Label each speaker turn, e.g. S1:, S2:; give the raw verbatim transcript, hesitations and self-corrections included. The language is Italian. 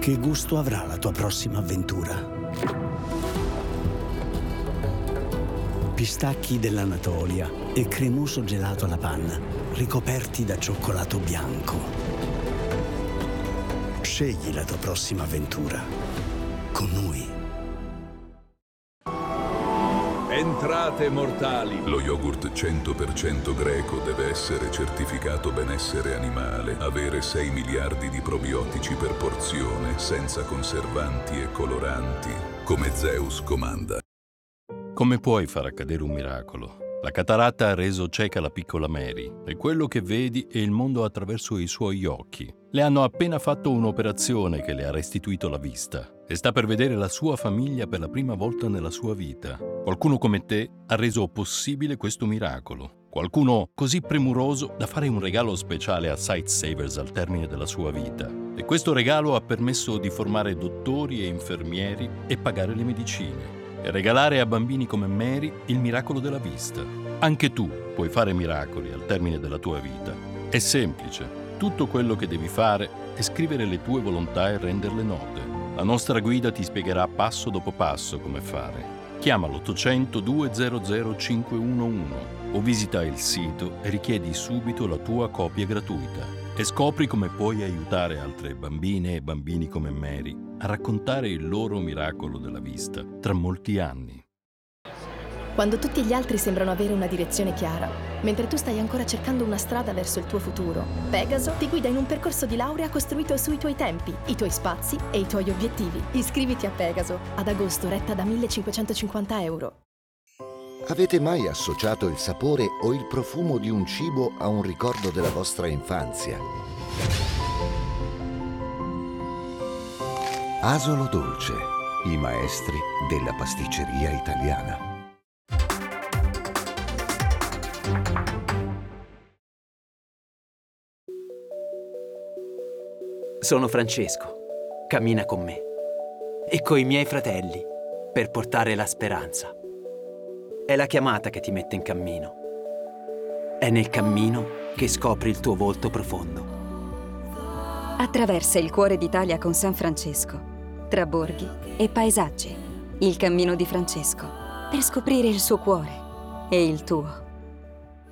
S1: Che gusto avrà la tua prossima avventura? Pistacchi dell'Anatolia e cremoso gelato alla panna, ricoperti da cioccolato bianco. Scegli la tua prossima avventura con noi.
S2: Entrate mortali.
S3: Lo yogurt cento per cento greco deve essere certificato benessere animale, avere sei miliardi di probiotici per porzione, senza conservanti e coloranti, come Zeus comanda.
S4: Come puoi far accadere un miracolo? La cataratta ha reso cieca la piccola Mary e quello che vedi è il mondo attraverso i suoi occhi. Le hanno appena fatto un'operazione che le ha restituito la vista e sta per vedere la sua famiglia per la prima volta nella sua vita. Qualcuno come te ha reso possibile questo miracolo. Qualcuno così premuroso da fare un regalo speciale a Sight Savers al termine della sua vita. E questo regalo ha permesso di formare dottori e infermieri e pagare le medicine. E regalare a bambini come Mary il miracolo della vista. Anche tu puoi fare miracoli al termine della tua vita. È semplice. Tutto quello che devi fare è scrivere le tue volontà e renderle note. La nostra guida ti spiegherà passo dopo passo come fare. Chiama l'ottocento duecento cinquecentouno o visita il sito e richiedi subito la tua copia gratuita. E scopri come puoi aiutare altre bambine e bambini come Mary a raccontare il loro miracolo della vista tra molti anni.
S5: Quando tutti gli altri sembrano avere una direzione chiara, mentre tu stai ancora cercando una strada verso il tuo futuro, Pegaso ti guida in un percorso di laurea costruito sui tuoi tempi, i tuoi spazi e i tuoi obiettivi. Iscriviti a Pegaso, ad agosto retta da millecinquecentocinquanta euro.
S6: Avete mai associato il sapore o il profumo di un cibo a un ricordo della vostra infanzia? Asolo Dolce, i maestri della pasticceria italiana.
S7: Sono Francesco, cammina con me e coi miei fratelli per portare la speranza. È la chiamata che ti mette in cammino. È nel cammino che scopri il tuo volto profondo.
S8: Attraversa il cuore d'Italia con San Francesco, tra borghi e paesaggi. Il cammino di Francesco, per scoprire il suo cuore e il tuo.